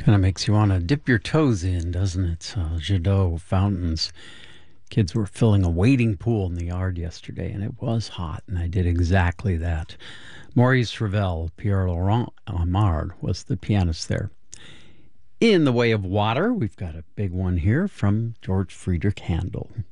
Kind of makes you want to dip your toes in, doesn't it? Jadot fountains. Kids were filling a wading pool in the yard yesterday, and it was hot, and I did exactly that. Maurice Ravel, Pierre Laurent Amard was the pianist there. In the way of water, we've got a big one here from George Friedrich Handel.